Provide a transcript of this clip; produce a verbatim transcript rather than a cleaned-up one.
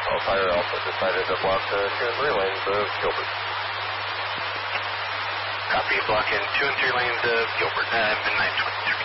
Fire Alpha decided to block the two and three lanes of Gilbert. Copy, blocking two and three lanes of Gilbert, uh, midnight twenty-three.